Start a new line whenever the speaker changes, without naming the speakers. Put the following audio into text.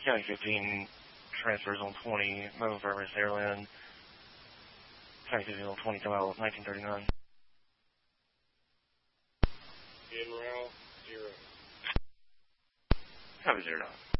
County 15, transfers on 20, mobile service, airline. County 15 on 20, come out 1939.
Morale, 0.
Copy 0.